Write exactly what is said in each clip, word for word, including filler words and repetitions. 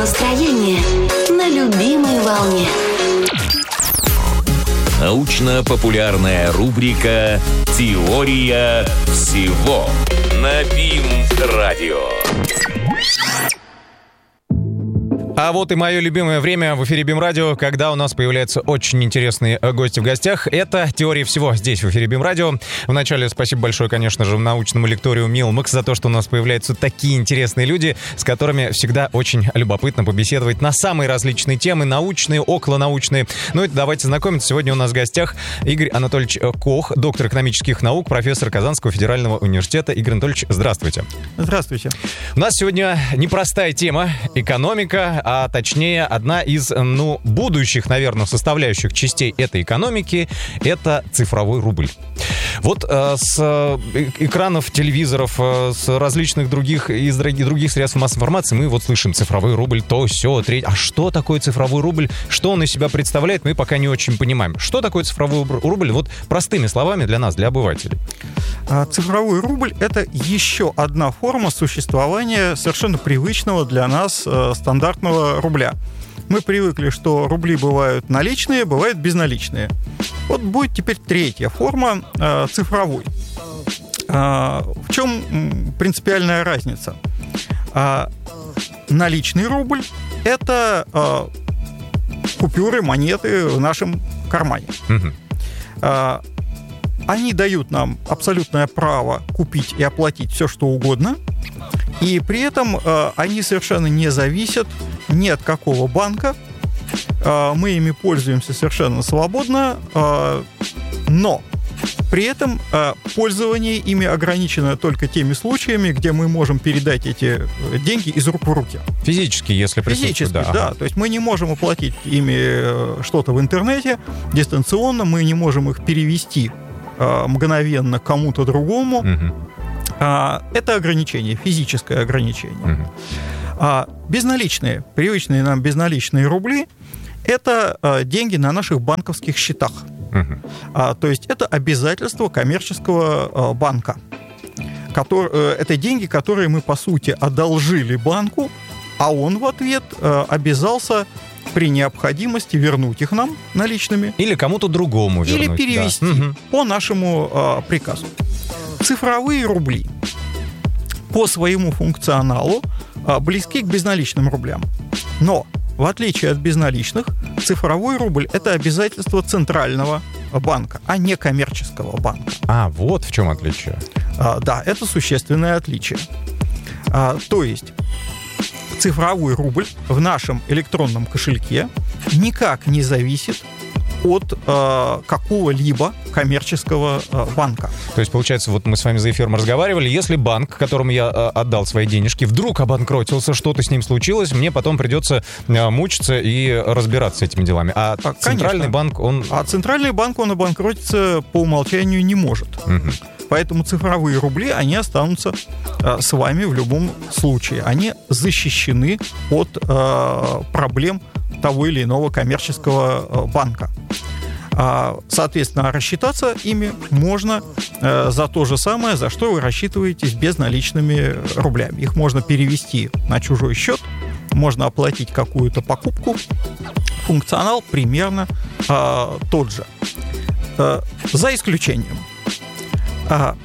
настроение на любимой волне. Научно-популярная рубрика «Теория всего» на БИМ-радио. А вот и мое любимое время в эфире БИМ-радио, когда у нас появляются очень интересные гости в гостях. Это «Теория всего» здесь, в эфире БИМ-радио. Вначале спасибо большое, конечно же, научному лекторию Милмакс за то, что у нас появляются такие интересные люди, с которыми всегда очень любопытно побеседовать на самые различные темы, научные, околонаучные. Ну и давайте знакомиться. Сегодня у нас в гостях Игорь Анатольевич Кох, доктор экономических наук, профессор Казанского федерального университета. Игорь Анатольевич, здравствуйте. Здравствуйте. У нас сегодня непростая тема — экономика, а точнее одна из, ну, будущих, наверное, составляющих частей этой экономики — это цифровой рубль. Вот э, с э, экранов телевизоров, э, с различных других, из других средств массовой информации мы вот слышим цифровой рубль, то, сё, треть. А что такое цифровой рубль? Что он из себя представляет, мы пока не очень понимаем. Что такое цифровой рубль? Вот простыми словами для нас, для обывателей. Цифровой рубль — это еще одна форма существования совершенно привычного для нас э, стандартного рубля. Мы привыкли, что рубли бывают наличные, бывают безналичные. Вот будет теперь третья форма э, цифровой. Э, в чем принципиальная разница? Э, наличный рубль — это э, купюры, монеты в нашем кармане. Угу. Э, они дают нам абсолютное право купить и оплатить все, что угодно. И при этом э, они совершенно не зависят ни от какого банка. Э, мы ими пользуемся совершенно свободно, э, но при этом э, пользование ими ограничено только теми случаями, где мы можем передать эти деньги из рук в руки. Физически, если присутствует. Физически, да. да. Ага. То есть мы не можем оплатить ими что-то в интернете дистанционно, мы не можем их перевести э, мгновенно кому-то другому. Угу. Это ограничение, физическое ограничение. Угу. А безналичные, привычные нам безналичные рубли — это деньги на наших банковских счетах. Угу. А, то есть это обязательство коммерческого банка. Который, это деньги, которые мы, по сути, одолжили банку, а он в ответ обязался при необходимости вернуть их нам наличными. Или кому-то другому вернуть. Или перевести, да. Угу. По нашему а, приказу. Цифровые рубли по своему функционалу а, близки к безналичным рублям. Но, в отличие от безналичных, цифровой рубль — это обязательство центрального банка, а не коммерческого банка. А, вот в чем отличие. А, да, это существенное отличие. А, то есть цифровой рубль в нашем электронном кошельке никак не зависит от э, какого-либо коммерческого э, банка. То есть, получается, вот мы с вами за эфиром разговаривали, если банк, которому я э, отдал свои денежки, вдруг обанкротился, что-то с ним случилось, мне потом придется э, мучиться и разбираться с этими делами. А, а центральный банк, он... А центральный банк, он обанкротиться по умолчанию не может. Угу. Поэтому цифровые рубли, они останутся э, с вами в любом случае. Они защищены от э, проблем того или иного коммерческого э, банка. А, соответственно, рассчитаться ими можно э, за то же самое, за что вы рассчитываетесь безналичными рублями. Их можно перевести на чужой счет, можно оплатить какую-то покупку. Функционал примерно э, тот же. Э, за исключением. А,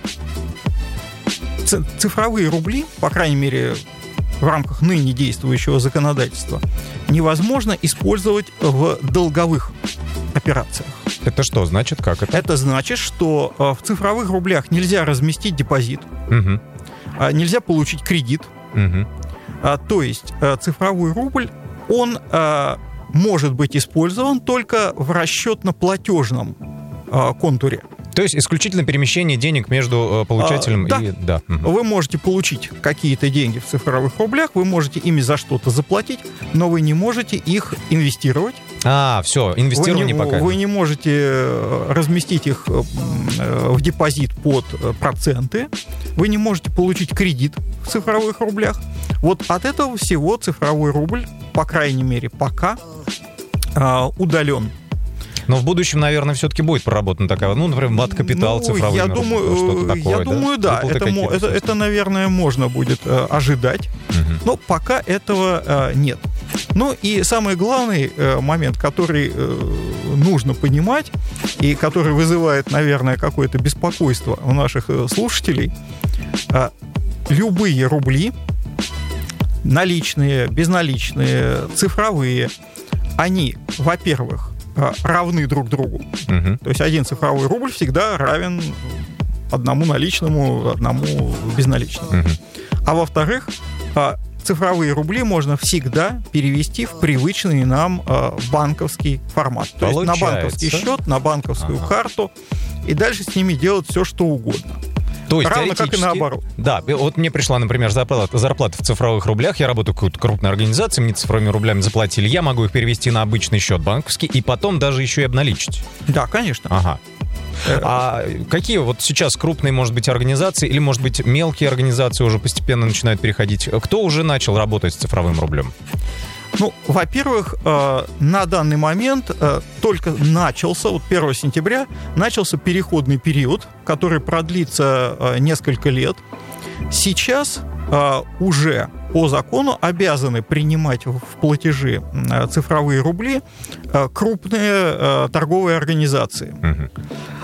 цифровые рубли, по крайней мере, в рамках ныне действующего законодательства, невозможно использовать в долговых операциях. Это что значит? Как это? Это значит, что в цифровых рублях нельзя разместить депозит, угу. нельзя получить кредит. Угу. То есть цифровой рубль, он может быть использован только в расчетно-платежном контуре. То есть исключительно перемещение денег между получателем а, да. и... Да. Угу. Вы можете получить какие-то деньги в цифровых рублях, вы можете ими за что-то заплатить, но вы не можете их инвестировать. А, все, инвестирование вы не, пока. Вы не можете разместить их в депозит под проценты, вы не можете получить кредит в цифровых рублях. Вот от этого всего цифровой рубль, по крайней мере, пока удален. Но в будущем, наверное, все-таки будет проработана такая, ну, например, мат-капитал, ну, цифровой. Я думаю, что-то такое, я думаю, да. да. Это, это, это, наверное, можно будет э, ожидать. Угу. Но пока этого э, нет. Ну и самый главный э, момент, который э, нужно понимать и который вызывает, наверное, какое-то беспокойство у наших э, слушателей, э, любые рубли, наличные, безналичные, цифровые, они, во-первых, э, равны друг другу. Угу. То есть один цифровой рубль всегда равен одному наличному, одному безналичному. Угу. А во-вторых, э, цифровые рубли можно всегда перевести в привычный нам э, банковский формат. То Получается. есть на банковский счет, на банковскую ага. карту, и дальше с ними делать все, что угодно. То есть, равно как и наоборот. Да, вот мне пришла, например, зарплата, зарплата в цифровых рублях, я работаю в какой-то крупной организации, мне цифровыми рублями заплатили, я могу их перевести на обычный счет банковский и потом даже еще и обналичить. Да, конечно. Ага. А какие вот сейчас крупные, может быть, организации или, может быть, мелкие организации уже постепенно начинают переходить? Кто уже начал работать с цифровым рублем? Ну, во-первых, на данный момент только начался, вот первого сентября, начался переходный период, который продлится несколько лет. Сейчас уже по закону обязаны принимать в платежи цифровые рубли крупные торговые организации. Угу.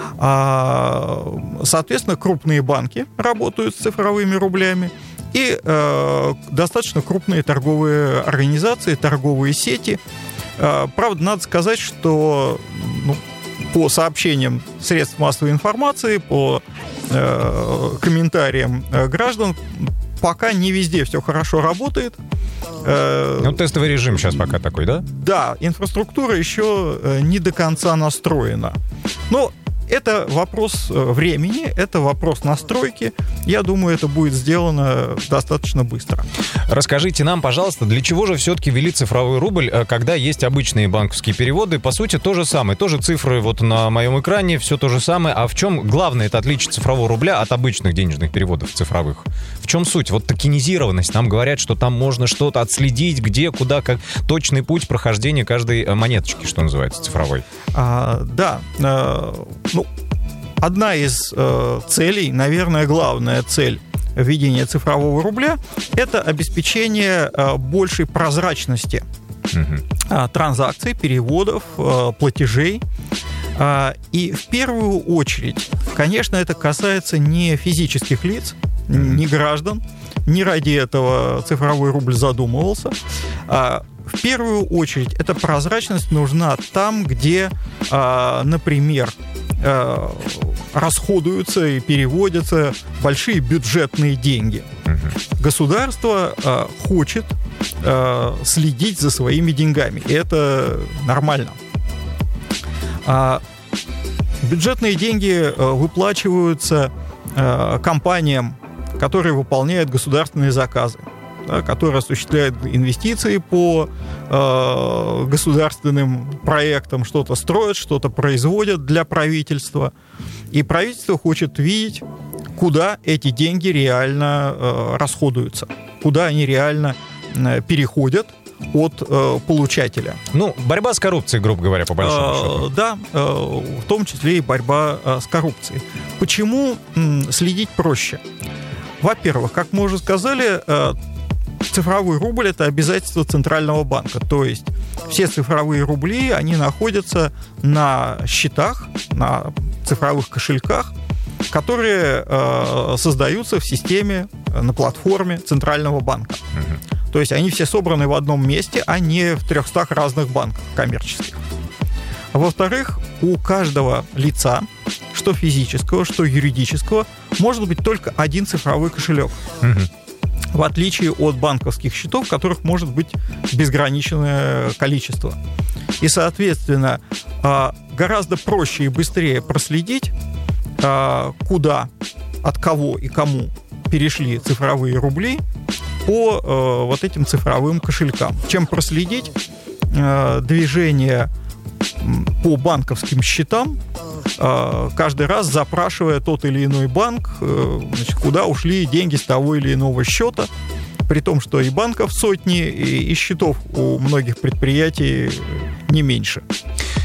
Соответственно, крупные банки работают с цифровыми рублями, и э, достаточно крупные торговые организации, торговые сети. Э, правда, надо сказать, что ну, по сообщениям средств массовой информации, по э, комментариям э, граждан, пока не везде все хорошо работает. Э, ну, тестовый режим сейчас пока такой, да? Да, инфраструктура еще э, не до конца настроена. Но это вопрос времени, это вопрос настройки. Я думаю, это будет сделано достаточно быстро. Расскажите нам, пожалуйста, для чего же все-таки ввели цифровой рубль, когда есть обычные банковские переводы? По сути, то же самое. Тоже цифры вот на моем экране, все то же самое. А в чем главное это отличие цифрового рубля от обычных денежных переводов цифровых? В чем суть? Вот токенизированность. Нам говорят, что там можно что-то отследить, где, куда, как точный путь прохождения каждой монеточки, что называется, цифровой. А, да. А, ну, одна из э, целей, наверное, главная цель введения цифрового рубля – это обеспечение э, большей прозрачности mm-hmm. э, транзакций, переводов, э, платежей. Э, и в первую очередь, конечно, это касается не физических лиц, mm-hmm. не граждан. Не ради этого цифровой рубль задумывался. Э, в первую очередь, эта прозрачность нужна там, где, э, например, э, расходуются и переводятся большие бюджетные деньги. Uh-huh. Государство э, хочет э, следить за своими деньгами, и это нормально. А бюджетные деньги э, выплачиваются э, компаниям, которые выполняют государственные заказы, да, которые осуществляют инвестиции по э, государственным проектам, что-то строят, что-то производят для правительства. И правительство хочет видеть, куда эти деньги реально э, расходуются, куда они реально э, переходят от э, получателя. Ну, борьба с коррупцией, грубо говоря, по большому счету. Э, да, э, в том числе и борьба э, с коррупцией. Почему э, следить проще? Во-первых, как мы уже сказали, э, цифровой рубль – это обязательство Центрального банка. То есть все цифровые рубли, они находятся на счетах, на цифровых кошельках, которые э, создаются в системе, на платформе Центрального банка. Uh-huh. То есть они все собраны в одном месте, а не в трехстах разных банках коммерческих. Во-вторых, у каждого лица, что физического, что юридического, может быть только один цифровой кошелек. Uh-huh. В отличие от банковских счетов, в которых может быть безграничное количество. И, соответственно, гораздо проще и быстрее проследить, куда, от кого и кому перешли цифровые рубли по вот этим цифровым кошелькам, чем проследить движение по банковским счетам, каждый раз запрашивая тот или иной банк, значит, куда ушли деньги с того или иного счета, при том, что и банков сотни, и, и счетов у многих предприятий не меньше.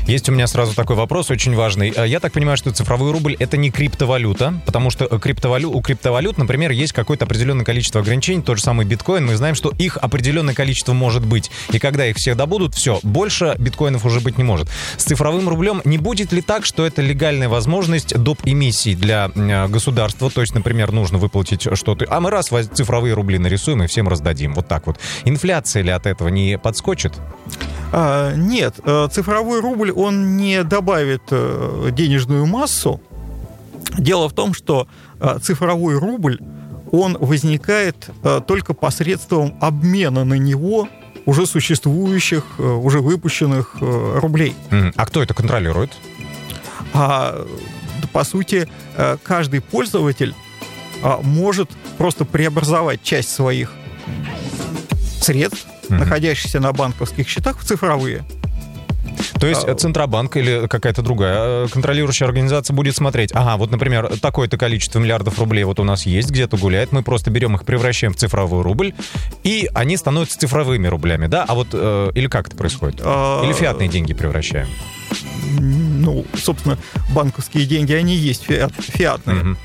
Есть у меня сразу такой вопрос, очень важный. Я так понимаю, что цифровой рубль — это не криптовалюта, потому что криптовалю... у криптовалют, например, есть какое-то определенное количество ограничений. Тот же самый биткоин, мы знаем, что их определенное количество может быть. И когда их всех добудут, все, больше биткоинов уже быть не может. С цифровым рублем не будет ли так, что это легальная возможность доп. Эмиссий для государства? То есть, например, нужно выплатить что-то, а мы раз цифровые рубли нарисуем и всем раздадим. Вот так вот. Инфляция ли от этого не подскочит? А, нет, цифровой рубль, он не добавит денежную массу. Дело в том, что цифровой рубль, он возникает только посредством обмена на него уже существующих, уже выпущенных рублей. А кто это контролирует? А, по сути, каждый пользователь может просто преобразовать часть своих средств, mm-hmm. находящихся на банковских счетах, в цифровые. То есть Центробанк или какая-то другая контролирующая организация будет смотреть, ага, вот, например, такое-то количество миллиардов рублей вот у нас есть, где-то гуляет, мы просто берем их, превращаем в цифровой рубль, и они становятся цифровыми рублями, да? А вот, э, или как это происходит? Или фиатные деньги превращаем? Ну, собственно, банковские деньги, они есть фиат, фиатные. Mm-hmm.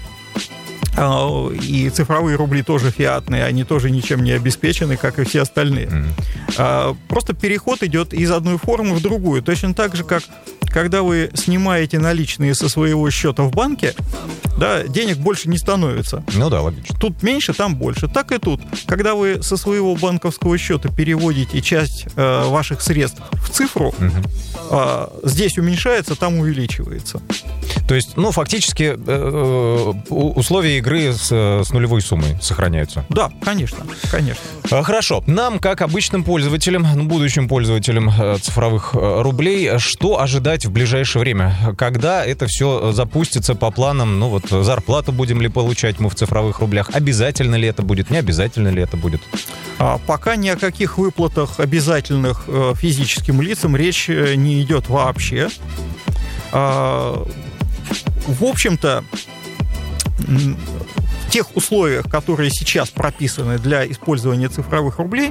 И цифровые рубли тоже фиатные, они тоже ничем не обеспечены, как и все остальные. Mm. Просто переход идет из одной формы в другую. Точно так же, как когда вы снимаете наличные со своего счета в банке, да, денег больше не становится. Ну да, логично. Тут меньше, там больше. Так и тут. Когда вы со своего банковского счета переводите часть э, ваших средств в цифру, mm-hmm. э, здесь уменьшается, там увеличивается. То есть, ну, фактически э, условия игры с, с нулевой суммой сохраняются. Да, конечно, конечно. Хорошо. Нам, как обычным пользователям, ну, будущим пользователям э, цифровых э, рублей, что ожидать в ближайшее время? Когда это все запустится по планам? Ну, вот зарплату будем ли получать мы в цифровых рублях? Обязательно ли это будет? Не обязательно ли это будет? А, пока ни о каких выплатах обязательных э, физическим лицам речь не идет вообще. А, в общем-то, в тех условиях, которые сейчас прописаны для использования цифровых рублей,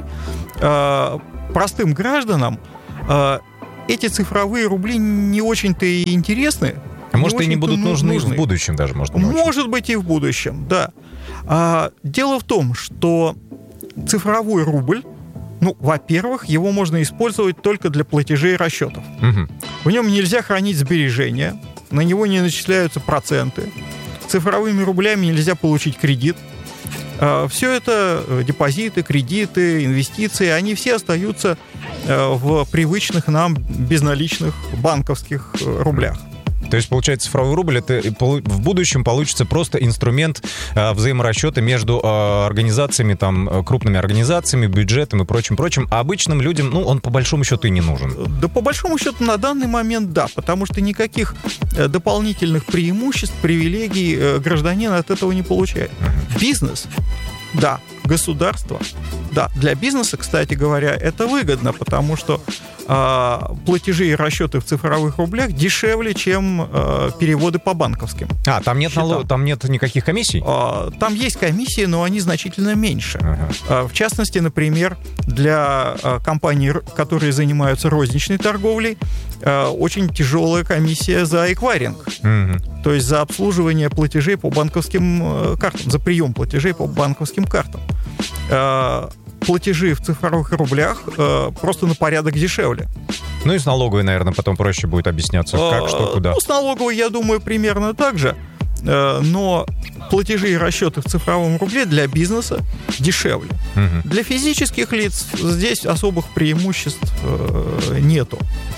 простым гражданам эти цифровые рубли не очень-то и интересны. А может, и не будут нужны, нужны в будущем даже? Может, может быть, и в будущем, да. Дело в том, что цифровой рубль, ну, во-первых, его можно использовать только для платежей и расчетов. Угу. В нем нельзя хранить сбережения, на него не начисляются проценты. Цифровыми рублями нельзя получить кредит. Все это депозиты, кредиты, инвестиции, они все остаются в привычных нам безналичных банковских рублях. То есть, получается, цифровой рубль — это в будущем получится просто инструмент а, взаиморасчета между а, организациями, там, крупными организациями, бюджетом и прочим-прочим, а обычным людям, ну, он по большому счету и не нужен. Да, по большому счету, на данный момент, да, потому что никаких дополнительных преимуществ, привилегий гражданин от этого не получает. Uh-huh. Бизнес, да, государство, да. Для бизнеса, кстати говоря, это выгодно, потому что э, платежи и расчеты в цифровых рублях дешевле, чем э, переводы по банковским. А, там нет, налог, там нет никаких комиссий? Э, там есть комиссии, но они значительно меньше. Ага. Э, в частности, например, для э, компаний, которые занимаются розничной торговлей, э, очень тяжелая комиссия за эквайринг. Угу. То есть за обслуживание платежей по банковским э, картам, за прием платежей по банковским картам. Э, платежи в цифровых рублях э, просто на порядок дешевле. Ну и с налоговой, наверное, потом проще будет объясняться, как, что, куда. Ну, с налоговой, я думаю, примерно так же. Э, но платежи и расчеты в цифровом рубле для бизнеса дешевле. Угу. Для физических лиц здесь особых преимуществ э, нету.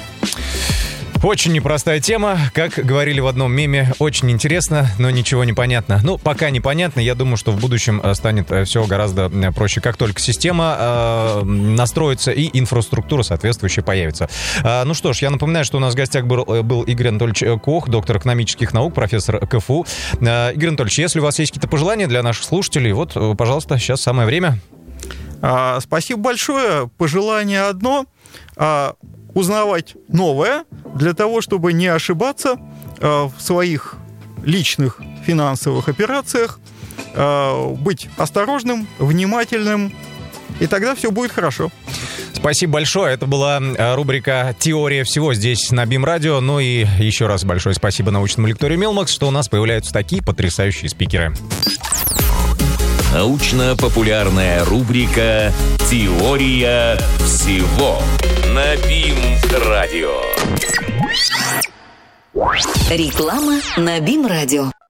Очень непростая тема, как говорили в одном меме, очень интересно, но ничего не понятно. Ну, пока непонятно, я думаю, что в будущем станет все гораздо проще, как только система э, настроится и инфраструктура соответствующая появится. Э, ну что ж, я напоминаю, что у нас в гостях был, был Игорь Анатольевич Кох, доктор экономических наук, профессор КФУ. Э, Игорь Анатольевич, если у вас есть какие-то пожелания для наших слушателей, вот, пожалуйста, сейчас самое время. А, спасибо большое. Пожелание одно а, — узнавать новое, для того, чтобы не ошибаться э, в своих личных финансовых операциях, э, быть осторожным, внимательным, и тогда все будет хорошо. Спасибо большое. Это была рубрика «Теория всего» здесь на БИМ-радио. Ну и еще раз большое спасибо научному лекторию Милмакс, что у нас появляются такие потрясающие спикеры. Научно-популярная рубрика «Теория всего» на БИМ-радио. Реклама на БИМ-радио.